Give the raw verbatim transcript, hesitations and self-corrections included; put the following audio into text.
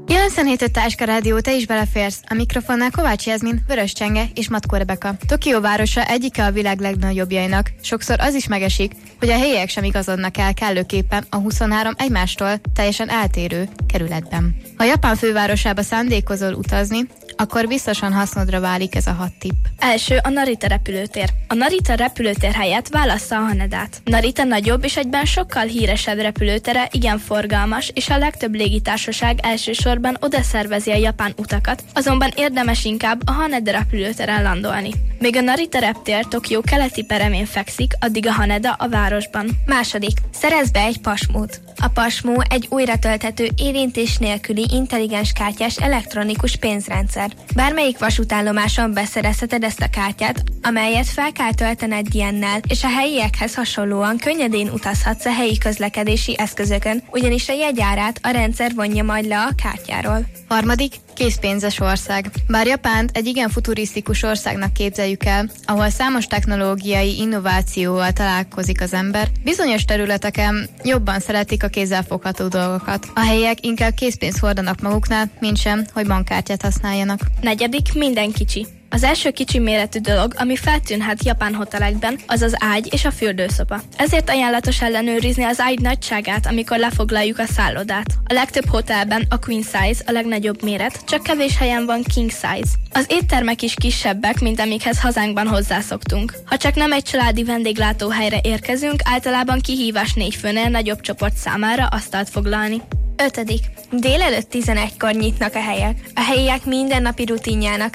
kilencvenhét öt Táska Rádió, te is beleférsz. A mikrofonnál Kovács Jászmin, Vörös Csenge és Matkó Rebeka. Tokió városa egyike a világ legnagyobbjainak. Sokszor az is megesik, hogy a helyiek sem igazodnak el kellőképpen a huszonhárom egymástól teljesen eltérő kerületben. Ha Japán fővárosába szándékozol utazni, akkor biztosan hasznodra válik ez a hat tipp. Első a Narita repülőtér. A Narita repülőtér helyett válassza a Hanedát. Narita nagyobb és egyben sokkal híresebb repülőtere, igen forgalmas, és a legtöbb légitársaság elsősorban oda szervezi a japán utakat, azonban érdemes inkább a Haneda repülőteren landolni. Még a Narita reptér Tokió keleti peremén fekszik, addig a Haneda a városban. Második. Szerezz be egy pasmót. A pasmó egy újra tölthető, érintés nélküli, intelligens kártyás elektronikus pénzrendszer. Bármelyik vasútállomáson beszerezheted ezt a kártyát, amelyet fel kell töltened ilyennel, és a helyiekhez hasonlóan könnyedén utazhatsz a helyi közlekedési eszközökön, ugyanis a jegyárát a rendszer vonja majd le a kártyáról. Harmadik, készpénzes ország. Bár Japánt egy igen futurisztikus országnak képzeljük el, ahol számos technológiai innovációval találkozik az ember, bizonyos területeken jobban szeretik a kézzelfogható dolgokat. A helyiek inkább készpénzt hordanak maguknál, mint sem, hogy bankkártyát használjanak. Negyedik, minden kicsi. Az első kicsi méretű dolog, ami feltűnhet japán hotelekben, az az ágy és a fürdőszoba. Ezért ajánlatos ellenőrizni az ágy nagyságát, amikor lefoglaljuk a szállodát. A legtöbb hotelben a queen size a legnagyobb méret, csak kevés helyen van king size. Az éttermek is kisebbek, mint amikhez hazánkban hozzászoktunk. Ha csak nem egy családi vendéglátóhelyre érkezünk, általában kihívás négy főnél nagyobb csoport számára asztalt foglalni. Ötödik. Délelőtt tizenegykor nyitnak a helyek. A helyiek mindennapi rutinjának